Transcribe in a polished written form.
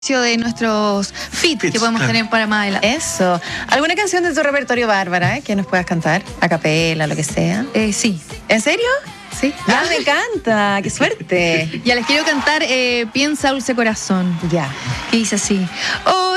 de nuestros feats que podemos tener para más adelante. Eso. ¿Alguna canción de tu repertorio, Bárbara, que nos puedas cantar? A capela, lo que sea. Sí. ¿En serio? Sí. Ya me encanta, qué suerte. Ya les quiero cantar Piensa Dulce Corazón. Ya. Que dice así. Oh,